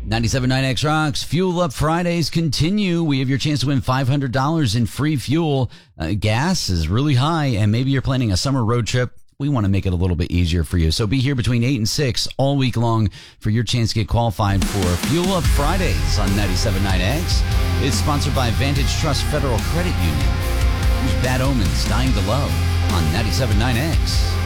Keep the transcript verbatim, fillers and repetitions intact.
ninety-seven point nine X Rocks Fuel Up Fridays continue. We have your chance to win five hundred dollars in free fuel. Uh, gas is really high, and maybe you're planning a summer road trip. We want to make it a little bit easier for you. So be here between eight and six all week long for your chance to get qualified for Fuel Up Fridays on ninety-seven point nine X. It's sponsored by Vantage Trust Federal Credit Union, whose bad omens dying to love on ninety-seven point nine X.